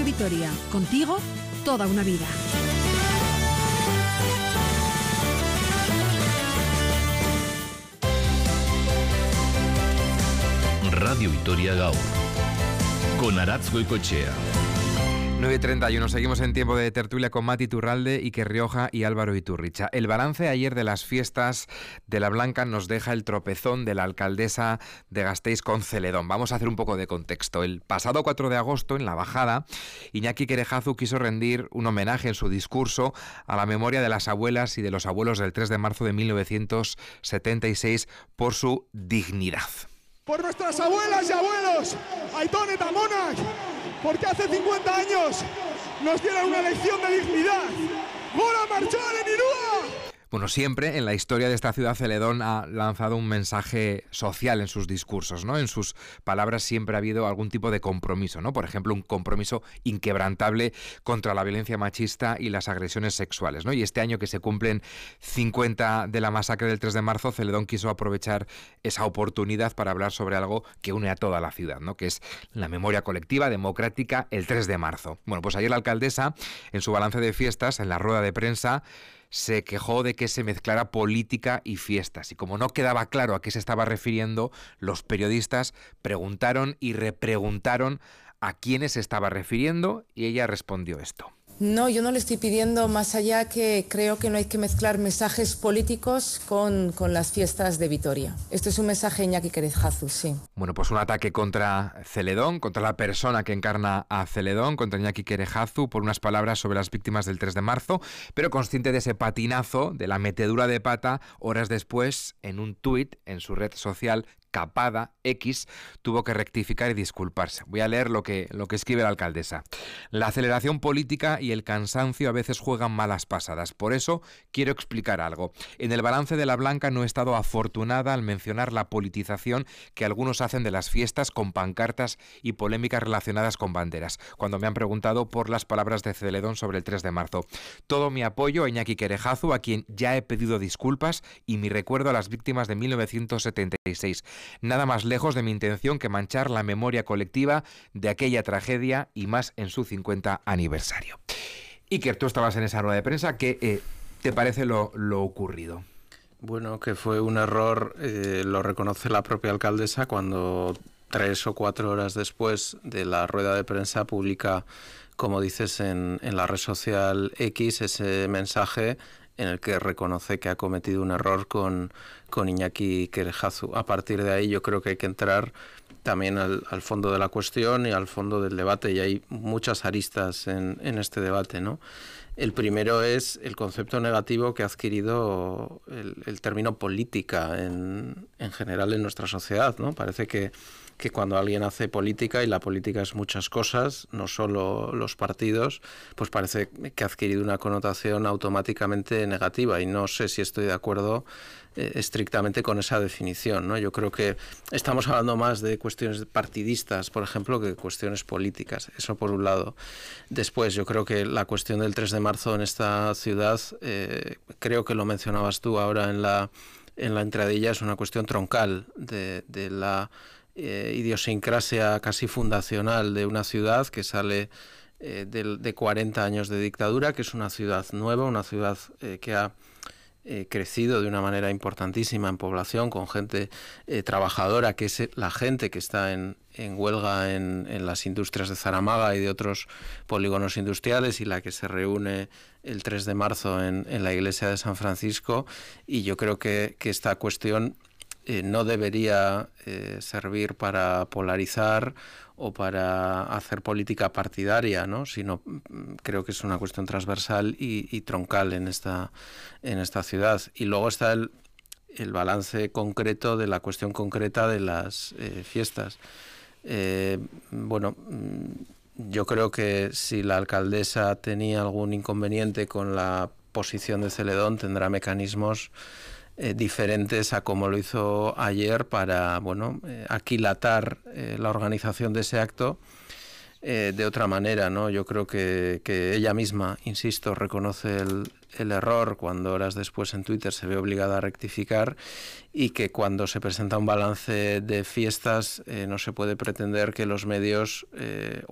Radio Vitoria, contigo toda una vida. Radio Vitoria Gaur, con Aratz Goicoechea. 9:31, seguimos en tiempo de tertulia con Mati Iturralde, Iker Rioja y Álvaro Iturricha. El balance ayer de las fiestas de la Blanca nos deja el tropezón de la alcaldesa de Gasteiz con Celedón. Vamos a hacer un poco de contexto. El pasado 4 de agosto, en la bajada, Iñaki Querejazu quiso rendir un homenaje en su discurso a la memoria de las abuelas y de los abuelos del 3 de marzo de 1976 por su dignidad. Por nuestras abuelas y abuelos, Aitón eta Monak, porque hace 50 años nos dieron una lección de dignidad. ¡Gora marcharen Irúa! Bueno, siempre en la historia de esta ciudad, Celedón ha lanzado un mensaje social en sus discursos, ¿no? En sus palabras siempre ha habido algún tipo de compromiso, ¿no? Por ejemplo, un compromiso inquebrantable contra la violencia machista y las agresiones sexuales, ¿no? Y este año que se cumplen 50 de la masacre del 3 de marzo, Celedón quiso aprovechar esa oportunidad para hablar sobre algo que une a toda la ciudad, ¿no? Que es la memoria colectiva democrática, el 3 de marzo. Bueno, pues ayer la alcaldesa, en su balance de fiestas, en la rueda de prensa, se quejó de que se mezclara política y fiestas. Y como no quedaba claro a qué se estaba refiriendo, los periodistas preguntaron y repreguntaron a quiénes se estaba refiriendo y ella respondió esto. No, yo no le estoy pidiendo más allá, que creo que no hay que mezclar mensajes políticos con las fiestas de Vitoria. Esto es un mensaje Iñaki Querejazu, sí. Bueno, pues un ataque contra Celedón, contra la persona que encarna a Celedón, contra Iñaki Querejazu, por unas palabras sobre las víctimas del 3 de marzo, pero consciente de ese patinazo, de la metedura de pata, horas después, en un tuit en su red social Capada X, tuvo que rectificar y disculparse. Voy a leer lo que escribe la alcaldesa. La aceleración política y el cansancio a veces juegan malas pasadas. Por eso quiero explicar algo. En el balance de la Blanca no he estado afortunada al mencionar la politización que algunos hacen de las fiestas con pancartas y polémicas relacionadas con banderas, cuando me han preguntado por las palabras de Celedón sobre el 3 de marzo. Todo mi apoyo a Iñaki Querejazu, a quien ya he pedido disculpas, y mi recuerdo a las víctimas de 1976. Nada más lejos de mi intención que manchar la memoria colectiva de aquella tragedia, y más en su 50 aniversario. Iker, tú estabas en esa rueda de prensa. ¿Qué te parece lo ocurrido? Bueno, que fue un error, lo reconoce la propia alcaldesa cuando 3 o 4 horas después de la rueda de prensa publica, como dices, en la red social X, ese mensaje en el que reconoce que ha cometido un error con Iñaki Querejazu. A partir de ahí yo creo que hay que entrar también al fondo de la cuestión y al fondo del debate, y hay muchas aristas en este debate, ¿no? El primero es el concepto negativo que ha adquirido el término política en general en nuestra sociedad, ¿no? Parece que cuando alguien hace política, y la política es muchas cosas, no solo los partidos, pues parece que ha adquirido una connotación automáticamente negativa, y no sé si estoy de acuerdo estrictamente con esa definición, ¿no? Yo creo que estamos hablando más de cuestiones partidistas, por ejemplo, que cuestiones políticas. Eso por un lado. Después, yo creo que la cuestión del 3 de marzo en esta ciudad, creo que lo mencionabas tú ahora en la entradilla, es una cuestión troncal de la idiosincrasia casi fundacional de una ciudad que sale de 40 años de dictadura, que es una ciudad nueva, una ciudad que ha crecido de una manera importantísima en población, con gente trabajadora, que es la gente que está en huelga en las industrias de Zaramaga y de otros polígonos industriales, y la que se reúne el 3 de marzo en la iglesia de San Francisco. Y yo creo que esta cuestión no debería servir para polarizar o para hacer política partidaria, ¿no? Sino creo que es una cuestión transversal y troncal en esta ciudad. Y luego está el balance concreto de la cuestión concreta de las fiestas. Bueno, yo creo que si la alcaldesa tenía algún inconveniente con la posición de Celedón, tendrá mecanismos diferentes a como lo hizo ayer para, bueno, aquilatar la organización de ese acto de otra manera, ¿no? Yo creo que ella misma, insisto, reconoce el error cuando horas después en Twitter se ve obligada a rectificar, y que cuando se presenta un balance de fiestas no se puede pretender que los medios